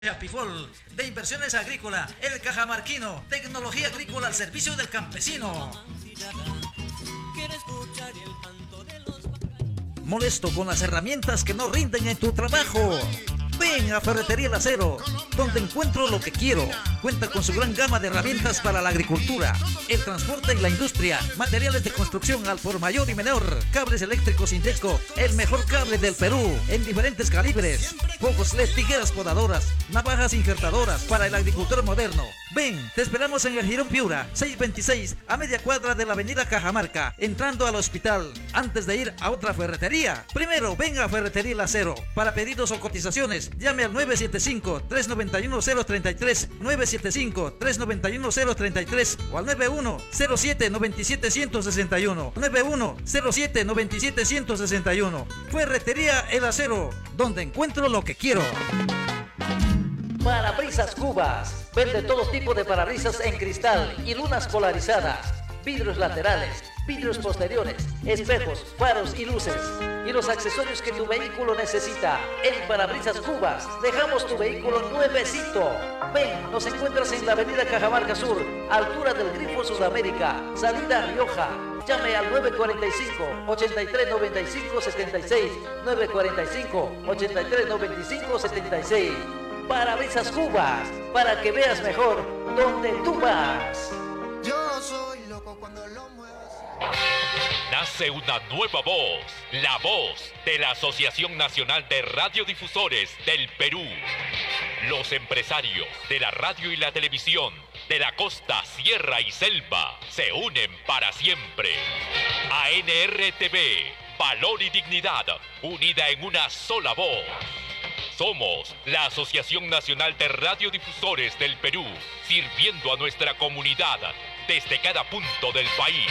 Apifol, de inversiones agrícola, el cajamarquino, tecnología agrícola al servicio del campesino. Molesto con las herramientas que no rinden en tu trabajo. Ven a Ferretería El Acero, donde encuentro lo que quiero. Cuenta con su gran gama de herramientas para la agricultura, el transporte y la industria, materiales de construcción al por mayor y menor, cables eléctricos Indesco, el mejor cable del Perú, en diferentes calibres, focos LED, tijeras podadoras, navajas injertadoras para el agricultor moderno. Ven, te esperamos en el Girón Piura, 626, a media cuadra de la avenida Cajamarca, entrando al hospital, antes de ir a otra ferretería. Primero, ven a Ferretería El Acero. Para pedidos o cotizaciones, llame al 975-391-033, 975-391-033 o al 9107-97161, 9107-97161. Ferretería El Acero, donde encuentro lo que quiero. Parabrisas Cubas. Vende todo tipo de parabrisas en cristal y lunas polarizadas, vidrios laterales, vidrios posteriores, espejos, faros y luces. Y los accesorios que tu vehículo necesita. En Parabrisas Cubas dejamos tu vehículo nuevecito. Ven, nos encuentras en la avenida Cajamarca Sur, altura del Grifo Sudamérica, salida Rioja. Llame al 945-8395-76, 945-8395-76. Parabrisas Cubas, para que veas mejor donde tú vas. Yo soy loco cuando lo mueves. Nace una nueva voz, la voz de la Asociación Nacional de Radiodifusores del Perú. Los empresarios de la radio y la televisión de la costa, sierra y selva se unen para siempre. ANRTV, valor y dignidad, unida en una sola voz. Somos la Asociación Nacional de Radiodifusores del Perú, sirviendo a nuestra comunidad desde cada punto del país.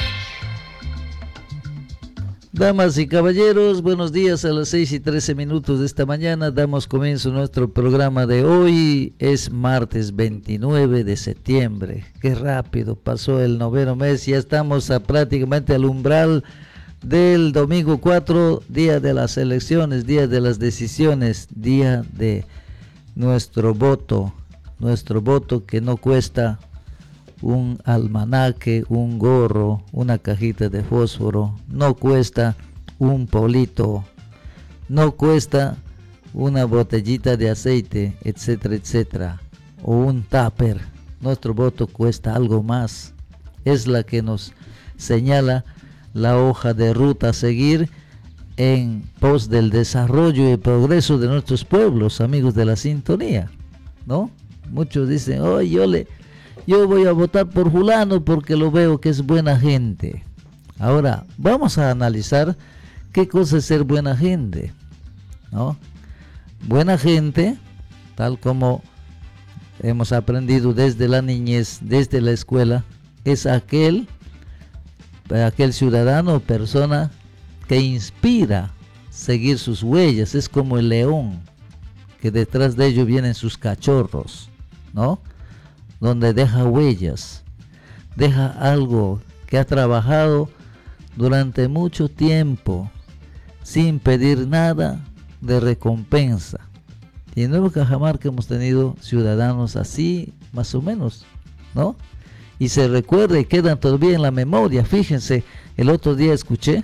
Damas y caballeros, buenos días. A las 6:13 de esta mañana damos comienzo a nuestro programa de hoy. Es martes 29 de septiembre. Qué rápido pasó el noveno mes. Ya estamos prácticamente al umbral del domingo 4, día de las elecciones, día de las decisiones, día de nuestro voto que no cuesta un almanaque, un gorro, una cajita de fósforo, no cuesta un polito, no cuesta una botellita de aceite, etcétera, etcétera, o un tupper. Nuestro voto cuesta algo más, es la que nos señala la hoja de ruta a seguir en pos del desarrollo y progreso de nuestros pueblos, amigos de la sintonía, ¿no? Muchos dicen, oh, yo voy a votar por fulano porque lo veo que es buena gente. Ahora, vamos a analizar qué cosa es ser buena gente, ¿no? Buena gente, tal como hemos aprendido desde la niñez, desde la escuela, es aquel ciudadano o persona que inspira seguir sus huellas. Es como el león, que detrás de ello vienen sus cachorros, ¿no? Donde deja huellas, deja algo que ha trabajado durante mucho tiempo sin pedir nada de recompensa. Y en Nuevo Cajamarca hemos tenido ciudadanos así, más o menos, ¿no? Y se recuerda y quedan todavía en la memoria. Fíjense, el otro día escuché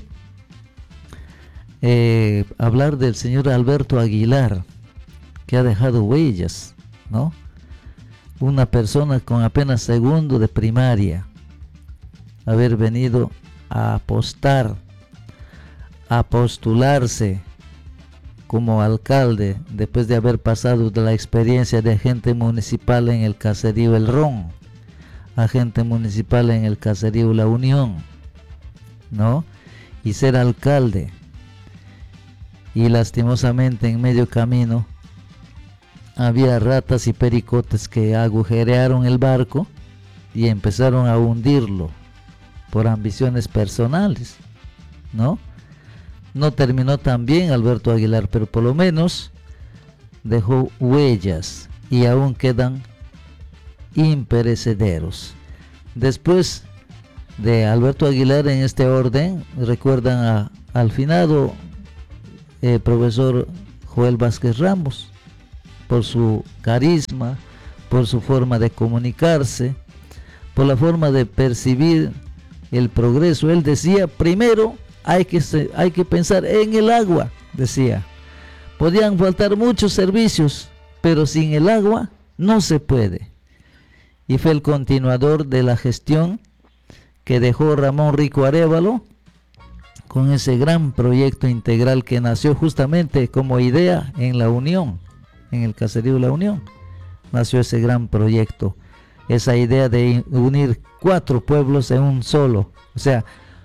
hablar del señor Alberto Aguilar, que ha dejado huellas, ¿no? Una persona con apenas segundo de primaria, haber venido a apostar, a postularse como alcalde después de haber pasado de la experiencia de agente municipal en el caserío El Ron, agente municipal en el caserío La Unión, ¿no? Y ser alcalde. Y lastimosamente en medio camino había ratas y pericotes que agujerearon el barco y empezaron a hundirlo por ambiciones personales, ¿no? No terminó tan bien Alberto Aguilar, pero por lo menos dejó huellas y aún quedan imperecederos. Después de Alberto Aguilar, en este orden, recuerdan al finado profesor Joel Vázquez Ramos, por su carisma, por su forma de comunicarse, por la forma de percibir el progreso. Él decía, primero hay que pensar en el agua, decía. Podían faltar muchos servicios, pero sin el agua no se puede. Y fue el continuador de la gestión que dejó Ramón Rico Arévalo con ese gran proyecto integral que nació justamente como idea en La Unión, en el caserío La Unión. Nació ese gran proyecto, esa idea de unir 4 pueblos en un solo, o sea,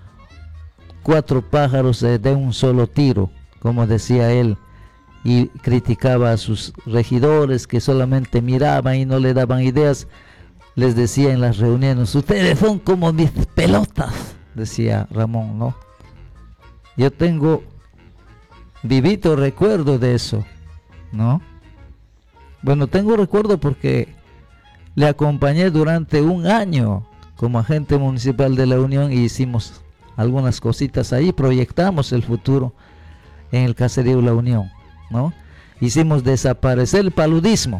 4 pájaros de un solo tiro, como decía él, y criticaba a sus regidores que solamente miraban y no le daban ideas. Les decía en las reuniones, ustedes son como mis pelotas, decía Ramón, ¿no? Yo tengo vivito recuerdo de eso, ¿no? Bueno, tengo recuerdo porque le acompañé durante un año como agente municipal de La Unión y hicimos algunas cositas ahí, proyectamos el futuro en el caserío La Unión, ¿no? Hicimos desaparecer el paludismo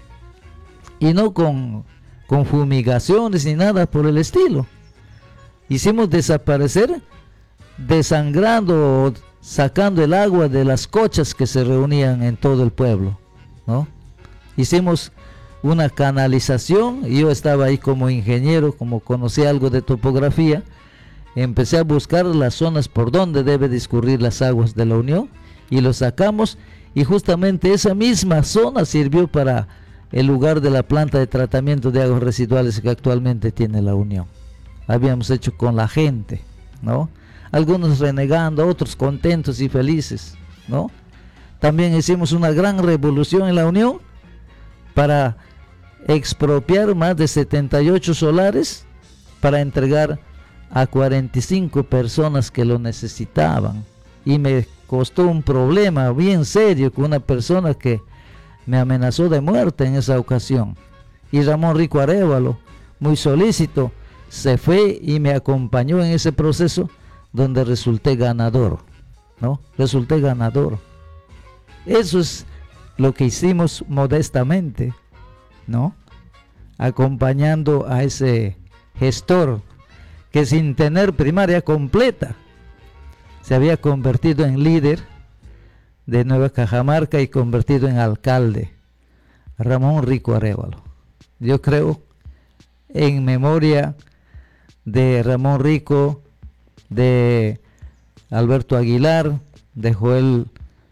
y no con fumigaciones ni nada por el estilo. Hicimos desaparecer desangrando o sacando el agua de las cochas que se reunían en todo el pueblo, ¿no? Hicimos una canalización y yo estaba ahí como ingeniero, como conocía algo de topografía, empecé a buscar las zonas por donde debe discurrir las aguas de La Unión y lo sacamos, y justamente esa misma zona sirvió para el lugar de la planta de tratamiento de aguas residuales que actualmente tiene La Unión. Habíamos hecho con la gente, ¿no? Algunos renegando, otros contentos y felices, ¿no? También hicimos una gran revolución en La Unión para expropiar más de 78 solares para entregar a 45 personas que lo necesitaban, y me costó un problema bien serio con una persona que me amenazó de muerte en esa ocasión, y Ramón Rico Arévalo, muy solícito, se fue y me acompañó en ese proceso donde resulté ganador, ¿no? Resulté ganador. Eso es lo que hicimos modestamente, ¿no? Acompañando a ese gestor que sin tener primaria completa se había convertido en líder de Nueva Cajamarca y convertido en alcalde, Ramón Rico Arévalo. Yo creo, en memoria de Ramón Rico, de Alberto Aguilar, de Joel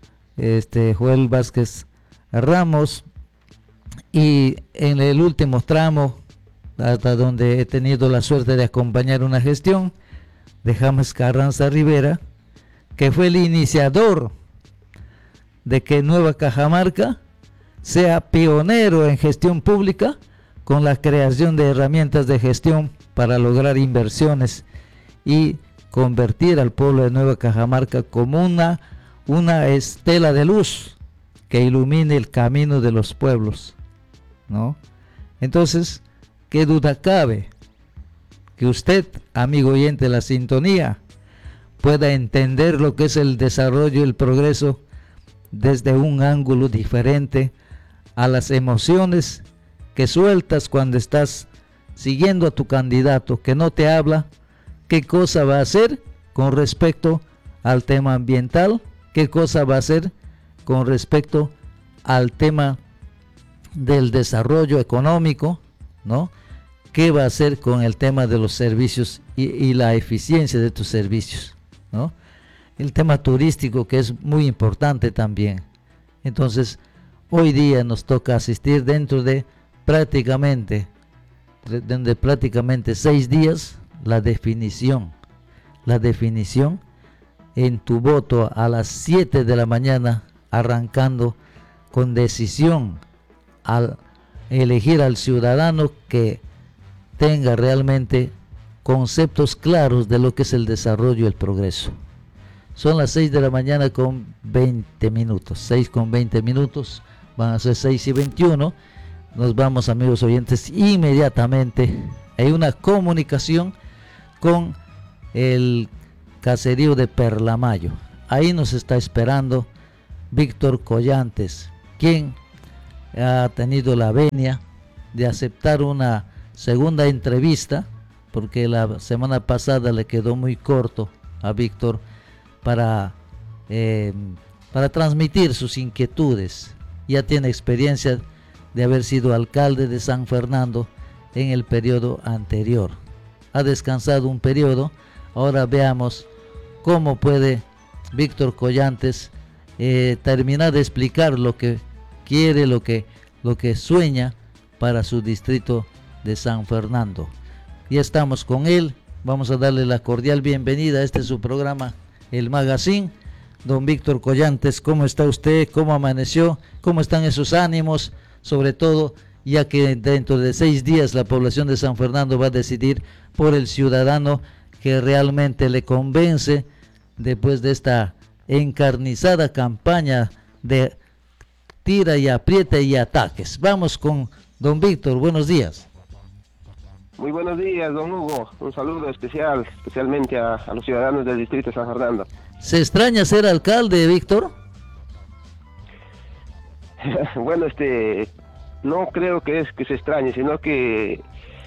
Vázquez Ramos, y en el último tramo, hasta donde he tenido la suerte de acompañar una gestión, de James Carranza Rivera, que fue el iniciador de que Nueva Cajamarca sea pionero en gestión pública con la creación de herramientas de gestión para lograr inversiones y convertir al pueblo de Nueva Cajamarca como una estela de luz que ilumine el camino de los pueblos, ¿no? Entonces, ¿qué duda cabe que usted, amigo oyente de la sintonía, pueda entender lo que es el desarrollo y el progreso desde un ángulo diferente a las emociones que sueltas cuando estás siguiendo a tu candidato que no te habla qué cosa va a hacer con respecto al tema ambiental, qué cosa va a hacer con respecto al tema del desarrollo económico, ¿no? ¿Qué va a hacer con el tema de los servicios y la eficiencia de tus servicios, ¿no? El tema turístico, que es muy importante también. Entonces, hoy día nos toca asistir dentro de prácticamente 6 días, la definición en tu voto a las 7 de la mañana, arrancando con decisión al elegir al ciudadano que tenga realmente conceptos claros de lo que es el desarrollo y el progreso. Son las 6 de la mañana con 20 minutos, 6 con 20 minutos, van a ser 6:21. Nos vamos, amigos oyentes, inmediatamente. Hay una comunicación con el caserío de Perlamayo. Ahí nos está esperando Víctor Collantes, quien ha tenido la venia de aceptar una segunda entrevista, porque la semana pasada le quedó muy corto a Víctor para transmitir sus inquietudes. Ya tiene experiencia de haber sido alcalde de San Fernando en el periodo anterior. Ha descansado un periodo. Ahora veamos cómo puede Víctor Collantes terminar de explicar lo que quiere, lo que sueña para su distrito de San Fernando. Ya estamos con él, vamos a darle la cordial bienvenida. Este es su programa, El Magazine. Don Víctor Collantes, ¿cómo está usted? ¿Cómo amaneció? ¿Cómo están esos ánimos? Sobre todo, ya que dentro de 6 días la población de San Fernando va a decidir por el ciudadano que realmente le convence después de esta encarnizada campaña de tira y aprieta y ataques. Vamos con don Víctor, buenos días. Muy buenos días, don Hugo. Un saludo especialmente a los ciudadanos del distrito de San Fernando. ¿Se extraña ser alcalde, Víctor? Bueno, no creo que se extrañe, sino que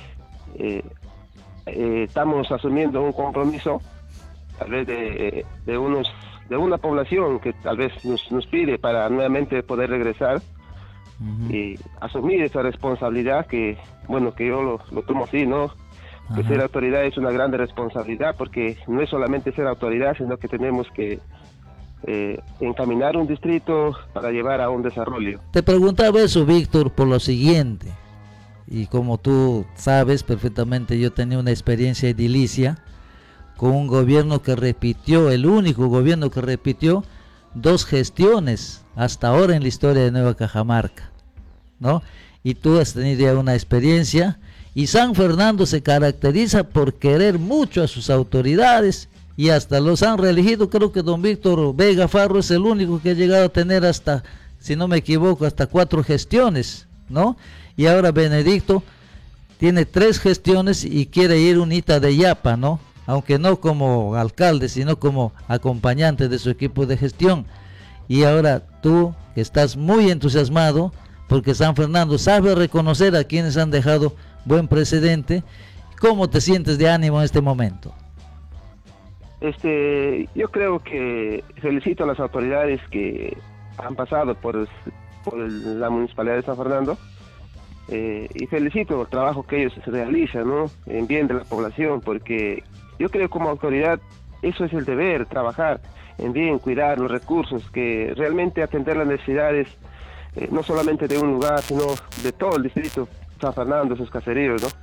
estamos asumiendo un compromiso, tal vez de una población que tal vez nos pide para nuevamente poder regresar. Y asumir esa responsabilidad que yo lo tomo así, ¿no? Que ser autoridad es una grande responsabilidad, porque no es solamente ser autoridad, sino que tenemos que encaminar un distrito para llevar a un desarrollo. Te preguntaba eso, Víctor, por lo siguiente, y como tú sabes perfectamente, yo tenía una experiencia edilicia con un gobierno que repitió, el único gobierno que repitió 2 gestiones hasta ahora en la historia de Nueva Cajamarca, ¿no? Y tú has tenido ya una experiencia, y San Fernando se caracteriza por querer mucho a sus autoridades, y hasta los han reelegido. Creo que don Víctor Vega Farro es el único que ha llegado a tener hasta, si no me equivoco, hasta 4 gestiones, ¿no? Y ahora Benedicto tiene 3 gestiones y quiere ir unita de Yapa, ¿no? Aunque no como alcalde, sino como acompañante de su equipo de gestión. Y ahora tú, que estás muy entusiasmado, porque San Fernando sabe reconocer a quienes han dejado buen precedente, ¿cómo te sientes de ánimo en este momento? Yo creo que felicito a las autoridades que han pasado por la Municipalidad de San Fernando, y felicito el trabajo que ellos realizan, ¿no? En bien de la población, porque yo creo que como autoridad eso es el deber, trabajar en bien, cuidar los recursos, que realmente atender las necesidades, no solamente de un lugar, sino de todo el distrito San Fernando, sus caseríos, ¿no?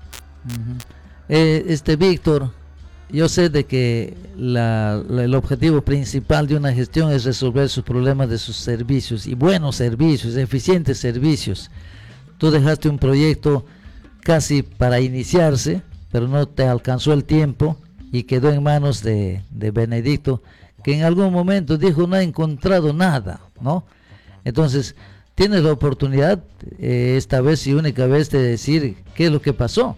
Víctor, yo sé de que el objetivo principal de una gestión es resolver sus problemas de sus servicios, y buenos servicios, eficientes servicios. Tú dejaste un proyecto casi para iniciarse, pero no te alcanzó el tiempo y quedó en manos de Benedicto, que en algún momento dijo no ha encontrado nada, ¿no? Entonces, tienes la oportunidad, esta vez y única vez, de decir qué es lo que pasó.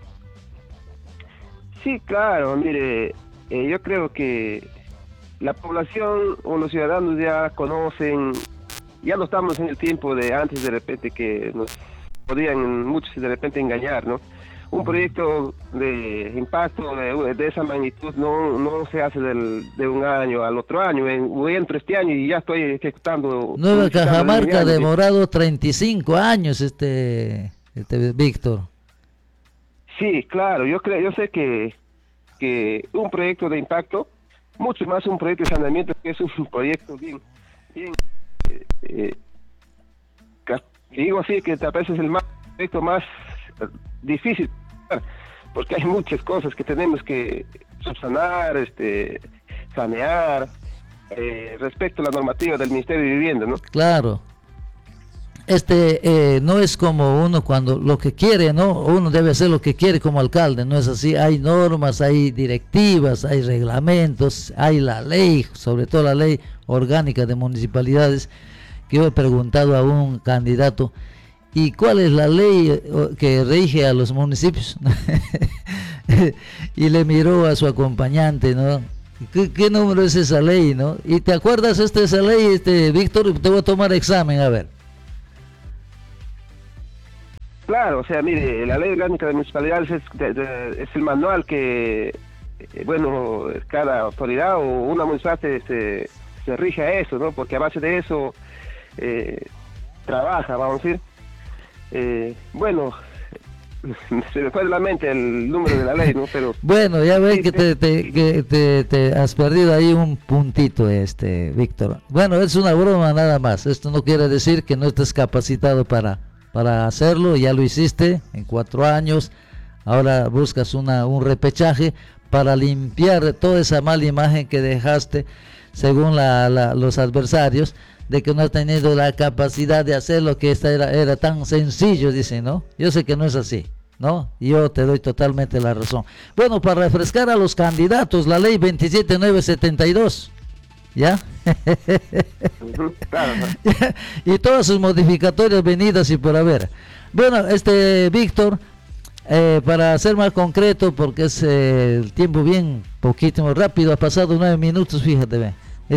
Sí, claro, mire, yo creo que la población o los ciudadanos ya conocen, ya no estamos en el tiempo de antes, de repente, que nos podían muchos de repente engañar, ¿no? Un proyecto de impacto de esa magnitud no se hace de un año al otro año. Voy entro este año y ya estoy ejecutando. Nueva Cajamarca ha demorado 35 años, Víctor. Sí, claro, yo sé que un proyecto de impacto, mucho más un proyecto de saneamiento, que es un proyecto bien digo así, que a veces es el proyecto más difícil, porque hay muchas cosas que tenemos que subsanar, sanear, respecto a la normativa del Ministerio de Vivienda, ¿no? Claro. No es como uno cuando lo que quiere, ¿no? Uno debe hacer lo que quiere como alcalde, no es así. Hay normas, hay directivas, hay reglamentos, hay la ley, sobre todo la ley orgánica de municipalidades, que yo he preguntado a un candidato, ¿y cuál es la ley que rige a los municipios? Y le miró a su acompañante, ¿no? ¿Qué número es esa ley, no? ¿Y te acuerdas esa ley, Víctor? Te voy a tomar examen, a ver. Claro, o sea, mire, la ley orgánica de municipalidades es el manual que, bueno, cada autoridad o una municipalidad se rige a eso, ¿no? Porque a base de eso trabaja, vamos a decir. Bueno, se me fue de la mente el número de la ley, ¿no? Pero bueno, ya ves sí, que te has perdido ahí un puntito, Víctor. Bueno, es una broma nada más. Esto no quiere decir que no estés capacitado para hacerlo. Ya lo hiciste en 4 años. Ahora buscas un repechaje para limpiar toda esa mala imagen que dejaste, según los adversarios, de que no has tenido la capacidad de hacer lo que era tan sencillo, dicen, ¿no? Yo sé que no es así, ¿no? Yo te doy totalmente la razón. Bueno, para refrescar a los candidatos, la ley 27972, ¿ya? claro, ¿no? Y todas sus modificatorias venidas y por haber. Bueno, Víctor, para ser más concreto, porque es el tiempo bien poquito rápido, ha pasado 9 minutos, fíjate, ve.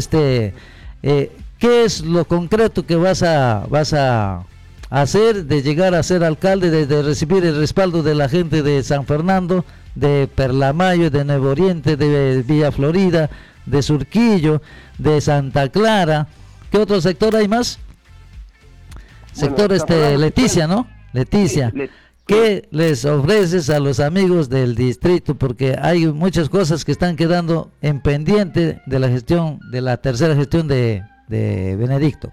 ¿Qué es lo concreto que vas a hacer de llegar a ser alcalde, de recibir el respaldo de la gente de San Fernando, de Perlamayo, de Nuevo Oriente, de Villa Florida, de Surquillo, de Santa Clara? ¿Qué otro sector hay más? Sector Leticia, ¿no? Leticia. Sí, ¿Qué les ofreces a los amigos del distrito? Porque hay muchas cosas que están quedando en pendiente de la gestión, de la tercera gestión de Benedicto.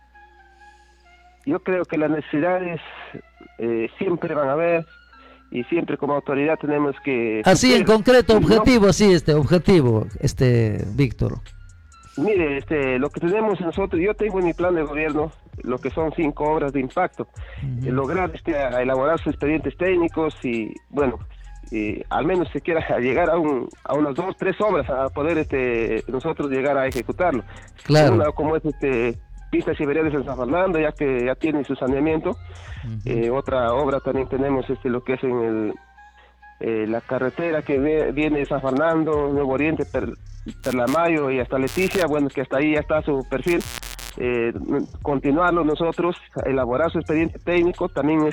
Yo creo que las necesidades siempre van a haber, y siempre como autoridad tenemos que... Así en concreto, objetivo, así objetivo, Víctor. Mire, lo que tenemos nosotros, yo tengo en mi plan de gobierno lo que son 5 obras de impacto, lograr a elaborar sus expedientes técnicos y, bueno, al menos se quiera llegar a unas 2, 3 obras a poder nosotros llegar a ejecutarlo. Claro. Una como es pistas y veredas en San Fernando, ya que ya tiene su saneamiento. Otra obra también tenemos lo que es en la carretera que viene de San Fernando, Nuevo Oriente, Perlamayo y hasta Leticia, bueno, que hasta ahí ya está su perfil. Continuarlo nosotros, elaborar su expediente técnico, también es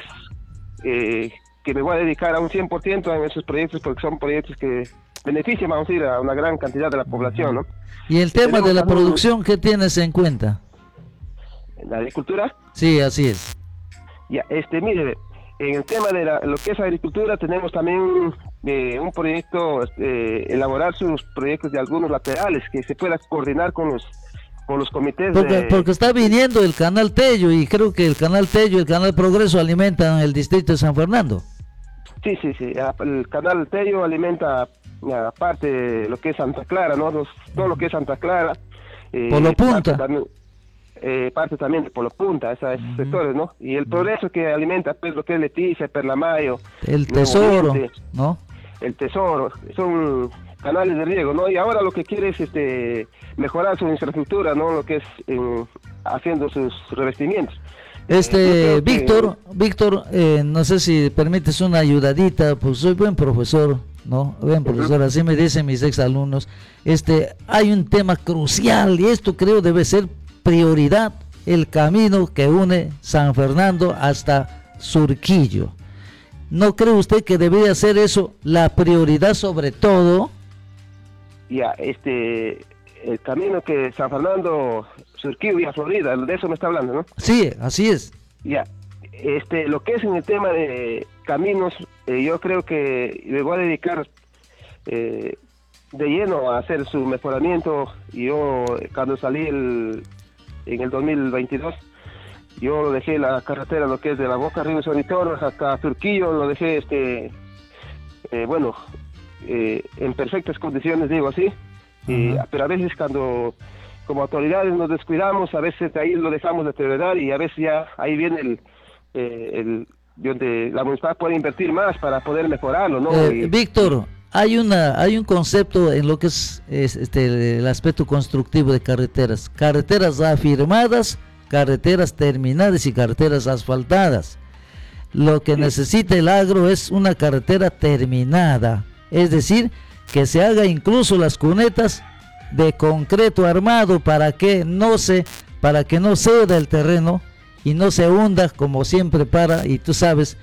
que me voy a dedicar a un 100% en esos proyectos, porque son proyectos que benefician, vamos a ir a una gran cantidad de la población, ¿no? ¿Y el tema de la producción qué tienes en cuenta? ¿La agricultura? Sí, así es. Ya, mire, en el tema de lo que es agricultura tenemos también un proyecto, elaborar sus proyectos de algunos laterales que se pueda coordinar con los comités. Porque está viniendo el Canal Tello, y creo que el Canal Tello y el Canal Progreso alimentan el distrito de San Fernando. Sí, el Canal Tello alimenta aparte de lo que es Santa Clara, ¿no? Todo lo que es Santa Clara. Polo Punta. Parte también de Polo Punta, esos sectores, ¿no? Y el Progreso que alimenta pues lo que es Leticia, Perlamayo. El Tesoro, Oriente, ¿no? El Tesoro, son canales de riego, ¿no? Y ahora lo que quiere es mejorar su infraestructura, ¿no? Lo que es haciendo sus revestimientos. Víctor, no sé si permites una ayudadita, pues soy buen profesor, ¿no? Buen profesor, así me dicen mis exalumnos. Hay un tema crucial, y esto creo debe ser prioridad: el camino que une San Fernando hasta Surquillo. ¿No cree usted que debería ser eso la prioridad sobre todo? Ya, el camino que San Fernando, Surquillo y Florida, de eso me está hablando, ¿no? Sí, así es. Ya, lo que es en el tema de caminos, yo creo que me voy a dedicar de lleno a hacer su mejoramiento. Yo, cuando salí en el 2022, yo lo dejé la carretera, lo que es de la Boca Río Sonitor hasta Surquillo, lo dejé, en perfectas condiciones, digo así. Pero a veces cuando como autoridades nos descuidamos, a veces ahí lo dejamos de prioridad, y a veces ya ahí viene donde la municipalidad puede invertir más para poder mejorarlo, ¿no? Víctor, hay un concepto en lo que es el aspecto constructivo de carreteras afirmadas, carreteras terminadas y carreteras asfaltadas. Lo que necesita el agro es una carretera terminada, es decir, que se haga incluso las cunetas de concreto armado para que no ceda el terreno y no se hunda como siempre y tú sabes